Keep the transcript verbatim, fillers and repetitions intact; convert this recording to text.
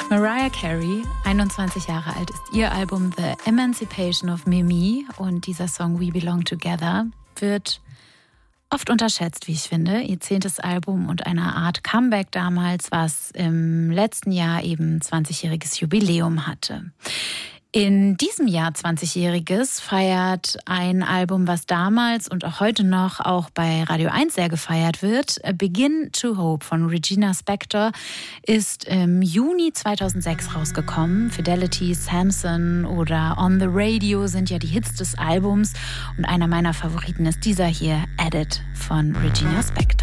Mariah Carey, einundzwanzig Jahre alt, ist ihr Album The Emancipation of Mimi und dieser Song We Belong Together wird oft unterschätzt, wie ich finde. Ihr zehntes Album und eine Art Comeback damals, was im letzten Jahr eben zwanzigjähriges Jubiläum hatte. In diesem Jahr zwanzigjähriges feiert ein Album, was damals und auch heute noch auch bei Radio eins sehr gefeiert wird. Begin to Hope von Regina Spektor ist im Juni zweitausendsechs rausgekommen. Fidelity, Samson oder On the Radio sind ja die Hits des Albums und einer meiner Favoriten ist dieser hier, Edit von Regina Spektor.